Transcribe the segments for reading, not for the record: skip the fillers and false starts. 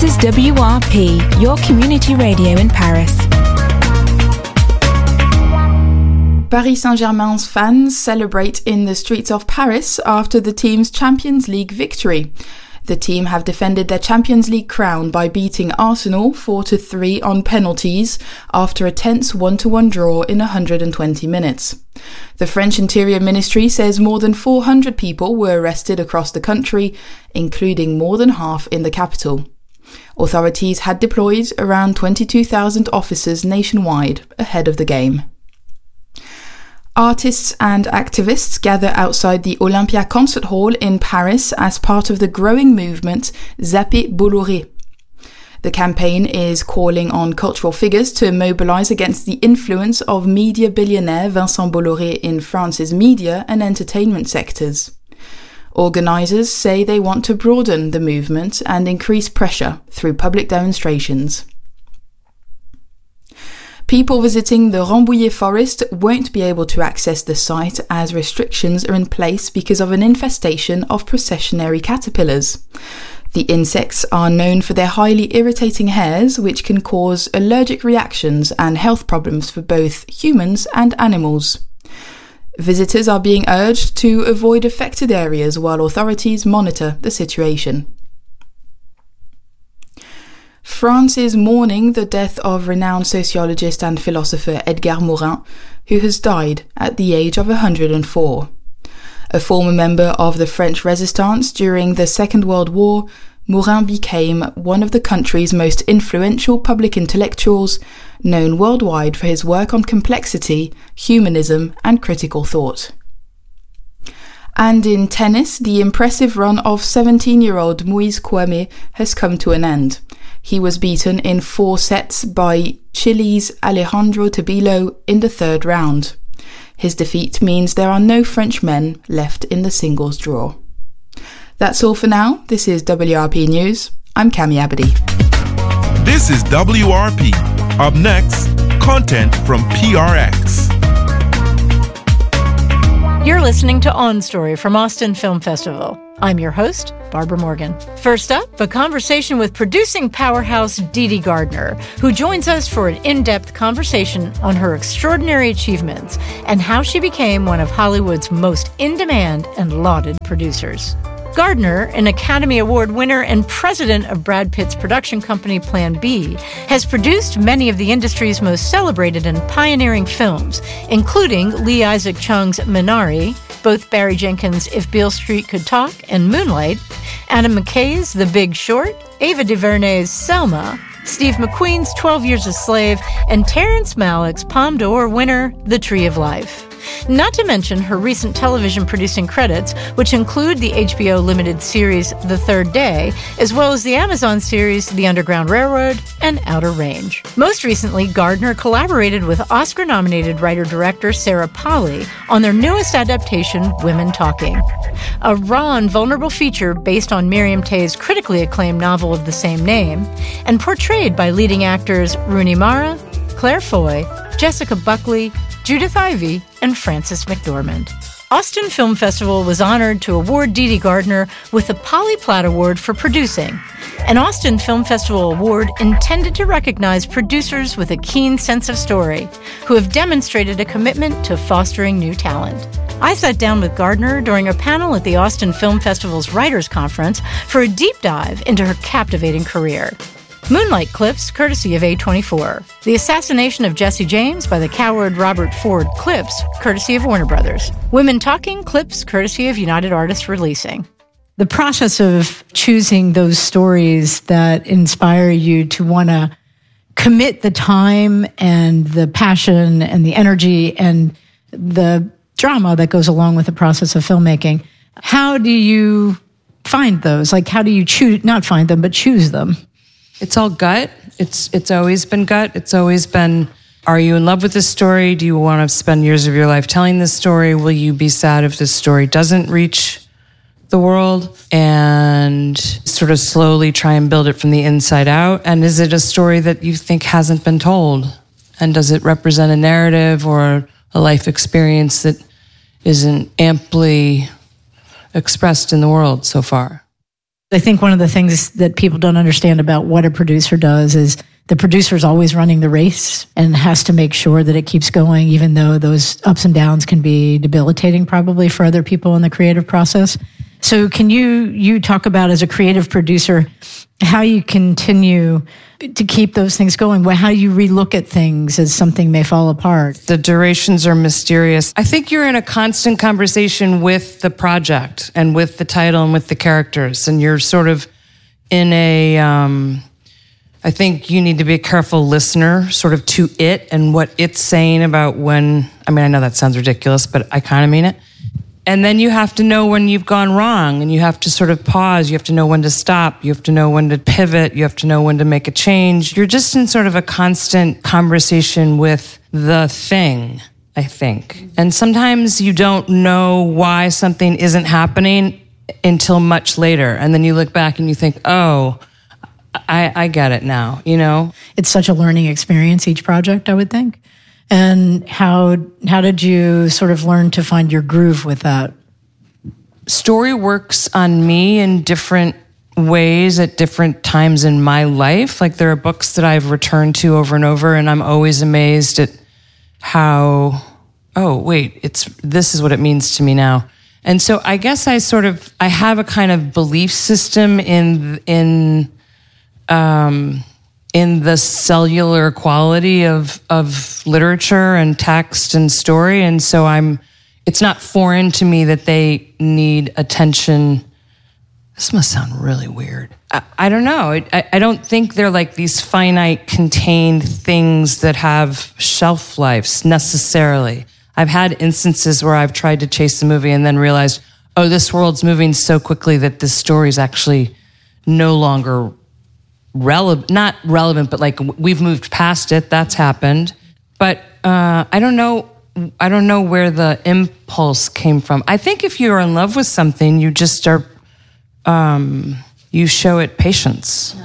This is WRP, your community radio in Paris. Paris Saint-Germain's fans celebrate in the streets of Paris after the team's Champions League victory. The team have defended their Champions League crown by beating Arsenal 4-3 on penalties after a tense 1-1 draw in 120 minutes. The French Interior Ministry says more than 400 people were arrested across the country, including more than half in the capital. Authorities had deployed around 22,000 officers nationwide ahead of the game. Artists and activists gather outside the Olympia Concert Hall in Paris as part of the growing movement Zappez Bolloré. The campaign is calling on cultural figures to mobilize against the influence of media billionaire Vincent Bolloré in France's media and entertainment sectors. Organisers say they want to broaden the movement and increase pressure through public demonstrations. People visiting the Rambouillet forest won't be able to access the site as restrictions are in place because of an infestation of processionary caterpillars. The insects are known for their highly irritating hairs, which can cause allergic reactions and health problems for both humans and animals. Visitors are being urged to avoid affected areas while authorities monitor the situation. France is mourning the death of renowned sociologist and philosopher Edgar Morin, who has died at the age of 104. A former member of the French Resistance during the Second World War, Morin became one of the country's most influential public intellectuals, known worldwide for his work on complexity, humanism, and critical thought. And in tennis, the impressive run of 17-year-old Moise Kouame has come to an end. He was beaten in 4 sets by Chile's Alejandro Tabilo in the third round. His defeat means there are no French men left in the singles draw. That's all for now. This is WRP News. I'm Cami Abadi. This is WRP. Up next, content from PRX. You're listening to On Story from Austin Film Festival. I'm your host, Barbara Morgan. First up, a conversation with producing powerhouse Dede Gardner, who joins us for an in-depth conversation on her extraordinary achievements and how she became one of Hollywood's most in-demand and lauded producers. Gardner, an Academy Award winner and president of Brad Pitt's production company Plan B, has produced many of the industry's most celebrated and pioneering films, including Lee Isaac Chung's Minari, both Barry Jenkins' If Beale Street Could Talk and Moonlight, Adam McKay's The Big Short, Ava DuVernay's Selma, Steve McQueen's 12 Years a Slave, and Terrence Malick's Palme d'Or winner, The Tree of Life. Not to mention her recent television producing credits, which include the HBO limited series The Third Day, as well as the Amazon series The Underground Railroad and Outer Range. Most recently, Gardner collaborated with Oscar-nominated writer-director Sarah Polley on their newest adaptation, Women Talking, a raw and vulnerable feature based on Miriam Tay's critically acclaimed novel of the same name, and portrayed by leading actors Rooney Mara, Claire Foy, Jessica Buckley, Judith Ivey, and Frances McDormand. Austin Film Festival was honored to award Dede Gardner with the Polly Platt Award for producing, an Austin Film Festival award intended to recognize producers with a keen sense of story who have demonstrated a commitment to fostering new talent. I sat down with Gardner during a panel at the Austin Film Festival's Writers' Conference for a deep dive into her captivating career. Moonlight clips, courtesy of A24. The Assassination of Jesse James by the coward Robert Ford clips, courtesy of Warner Brothers. Women Talking clips, courtesy of United Artists Releasing. The process of choosing those stories that inspire you to want to commit the time and the passion and the energy and the drama that goes along with the process of filmmaking. How do you find those? Like, how do you choose, not find them, but choose them? It's all gut. It's always been gut. It's always been, are you in love with this story? Do you want to spend years of your life telling this story? Will you be sad if this story doesn't reach the world? And sort of slowly try and build it from the inside out. And is it a story that you think hasn't been told? And does it represent a narrative or a life experience that isn't amply expressed in the world so far? I think one of the things that people don't understand about what a producer does is the producer is always running the race and has to make sure that it keeps going, even though those ups and downs can be debilitating probably for other people in the creative process. So can you talk about, as a creative producer, how you continue to keep those things going, how you relook at things as something may fall apart? The durations are mysterious. I think you're in a constant conversation with the project and with the title and with the characters, and you're sort of in a, I think you need to be a careful listener sort of to it and what it's saying about when, I mean, I know that sounds ridiculous, but I kind of mean it. And then you have to know when you've gone wrong, and you have to sort of pause. You have to know when to stop. You have to know when to pivot. You have to know when to make a change. You're just in sort of a constant conversation with the thing, I think. And sometimes you don't know why something isn't happening until much later. And then you look back and you think, oh, I get it now, you know? It's such a learning experience, each project, I would think. And how did you sort of learn to find your groove with that? Story works on me in different ways at different times in my life. Like, there are books that I've returned to over and over, and I'm always amazed at how, oh, wait, this is what it means to me now. And so I guess I have a kind of belief system in the cellular quality of literature and text and story. And so it's not foreign to me that they need attention. This must sound really weird. I don't know. I don't think they're like these finite contained things that have shelf lives necessarily. I've had instances where I've tried to chase a movie and then realized, oh, this world's moving so quickly that this story's actually no longer not relevant, but like we've moved past it. That's happened. But I don't know where the impulse came from. I think if you're in love with something, you just are, you show it patience.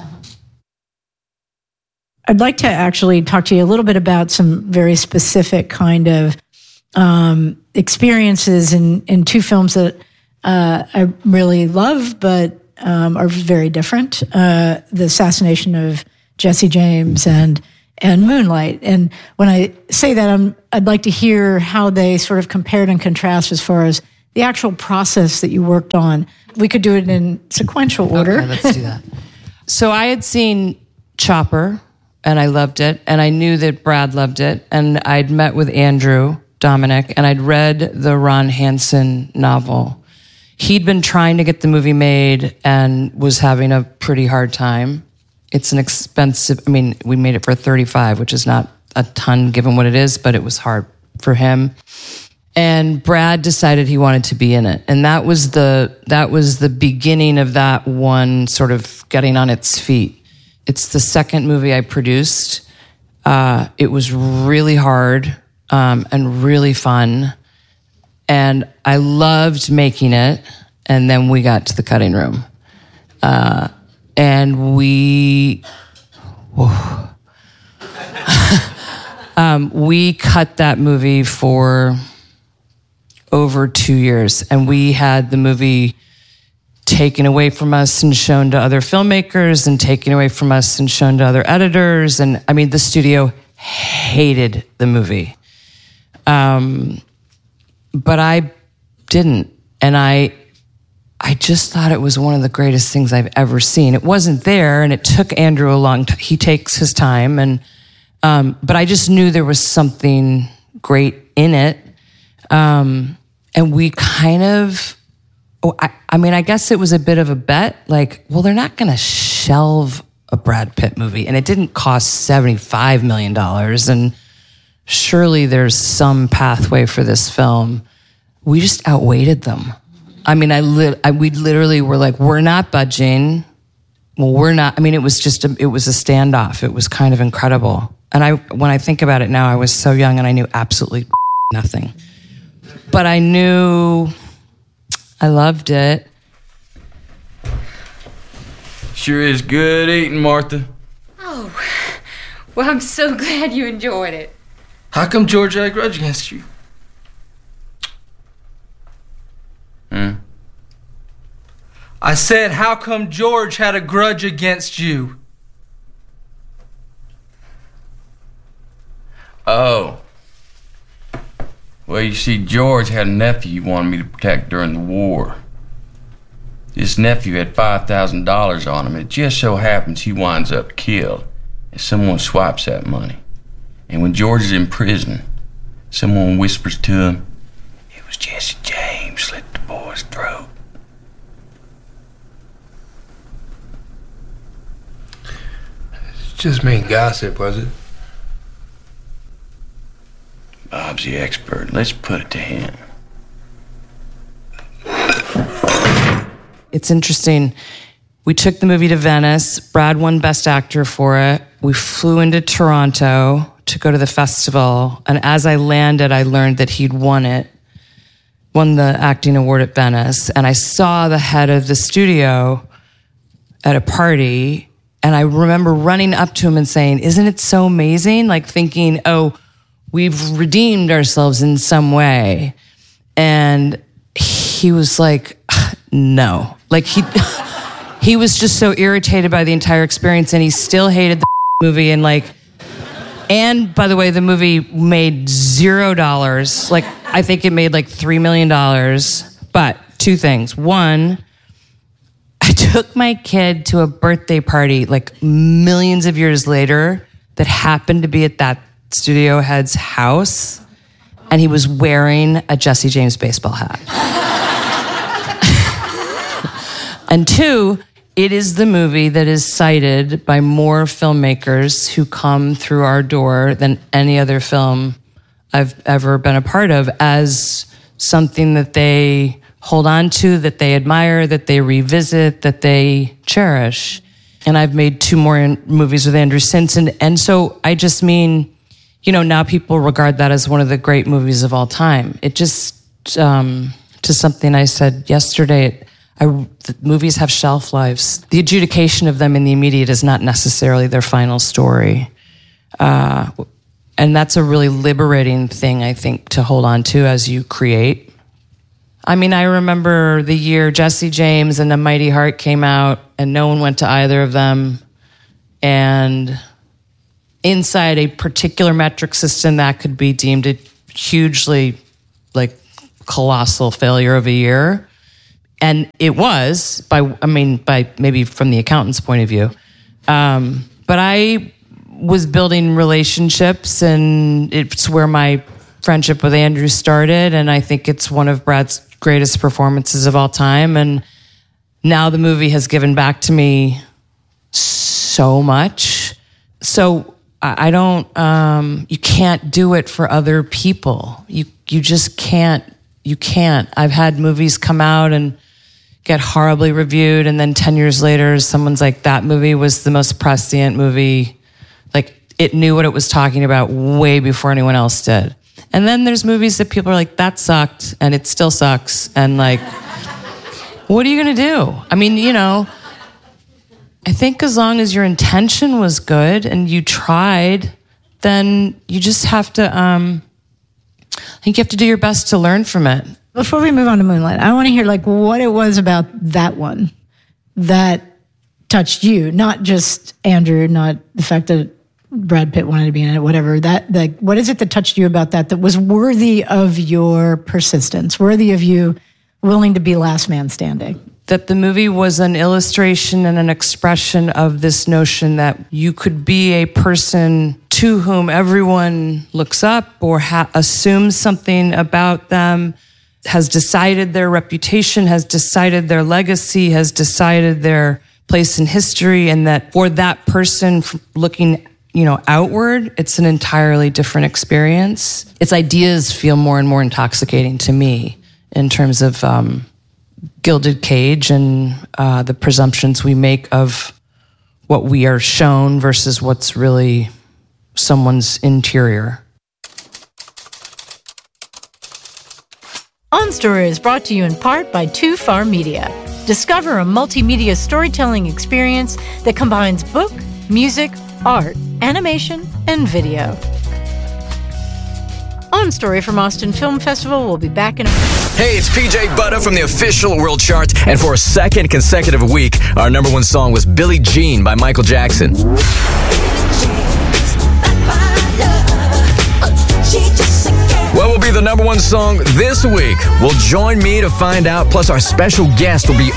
I'd like to actually talk to you a little bit about some very specific kind of experiences in two films that I really love, but are very different. The assassination of Jesse James and Moonlight. And when I say that, I'd like to hear how they sort of compared and contrast as far as the actual process that you worked on. We could do it in sequential order. Okay, let's do that. So I had seen Chopper, and I loved it, and I knew that Brad loved it, and I'd met with Andrew Dominic, and I'd read the Ron Hansen novel. He'd been trying to get the movie made and was having a pretty hard time. It's an expensive, I mean, we made it for $35, which is not a ton given what it is, but it was hard for him. And Brad decided he wanted to be in it. And that was the beginning of that one sort of getting on its feet. It's the second movie I produced. It was really hard and really fun. And I loved making it. And then we got to the cutting room. And we cut that movie for over 2 years. And we had the movie taken away from us and shown to other filmmakers and taken away from us and shown to other editors. And I mean, the studio hated the movie. But I didn't. And I just thought it was one of the greatest things I've ever seen. It wasn't there, and it took Andrew a long time. He takes his time, and but I just knew there was something great in it. And we kind of, I guess it was a bit of a bet. Like, well, they're not going to shelve a Brad Pitt movie, and it didn't cost $75 million, and surely there's some pathway for this film. We just outweighted them. I mean, we literally were like, we're not budging. Well, we're not. I mean, it was it was a standoff. It was kind of incredible. And when I think about it now, I was so young and I knew absolutely nothing. But I knew I loved it. Sure is good eating, Martha. Oh, well, I'm so glad you enjoyed it. How come George had a grudge against you? I said, how come George had a grudge against you? Oh. Well, you see, George had a nephew he wanted me to protect during the war. This nephew had $5,000 on him. It just so happens he winds up killed, and someone swipes that money. And when George is in prison, someone whispers to him, it was Jesse James slit the boy's throat. It's just main gossip, was it? Bob's the expert. Let's put it to him. It's interesting. We took the movie to Venice. Brad won Best Actor for it. We flew into Toronto to go to the festival. And as I landed, I learned that he'd won the acting award at Venice. And I saw the head of the studio at a party. And I remember running up to him and saying, isn't it so amazing? Like thinking, oh, we've redeemed ourselves in some way. And he was like, no. Like he was just so irritated by the entire experience, and he still hated the movie. And by the way, the movie made $0. Like, I think it made like $3 million. But two things. One, I took my kid to a birthday party like millions of years later that happened to be at that studio head's house, and he was wearing a Jesse James baseball hat. And two, it is the movie that is cited by more filmmakers who come through our door than any other film I've ever been a part of as something that they hold on to, that they admire, that they revisit, that they cherish. And I've made 2 more movies with Andrew since. And so I just mean, now people regard that as one of the great movies of all time. It just, to something I said yesterday, the movies have shelf lives. The adjudication of them in the immediate is not necessarily their final story. And that's a really liberating thing, I think, to hold on to as you create. I mean, I remember the year Jesse James and A Mighty Heart came out, and no one went to either of them. And inside a particular metric system, that could be deemed a hugely, colossal failure of a year. And it was, by maybe from the accountant's point of view. But I was building relationships, and it's where my friendship with Andrew started. And I think it's one of Brad's greatest performances of all time. And now the movie has given back to me so much. So I don't, you can't do it for other people. You just can't. You can't. I've had movies come out and get horribly reviewed, and then 10 years later, someone's like, that movie was the most prescient movie. Like, it knew what it was talking about way before anyone else did. And then there's movies that people are like, that sucked, and it still sucks. And what are you going to do? I mean, I think as long as your intention was good and you tried, then you just have to, I think you have to do your best to learn from it. Before we move on to Moonlight, I want to hear what it was about that one that touched you, not just Andrew, not the fact that Brad Pitt wanted to be in it, whatever. What is it that touched you about that was worthy of your persistence, worthy of you willing to be last man standing? That the movie was an illustration and an expression of this notion that you could be a person to whom everyone looks up or assumes something about them, has decided their reputation, has decided their legacy, has decided their place in history, and that for that person looking, outward, it's an entirely different experience. Its ideas feel more and more intoxicating to me in terms of Gilded Cage and the presumptions we make of what we are shown versus what's really someone's interior. On Story is brought to you in part by Too Far Media. Discover a multimedia storytelling experience that combines book, music, art, animation, and video. On Story from Austin Film Festival will be back in a minute. Hey, it's PJ Butter from the official world chart, and for a second consecutive week, our number one song was Billie Jean by Michael Jackson. What will be the number one song this week? Well, join me to find out, plus our special guest will be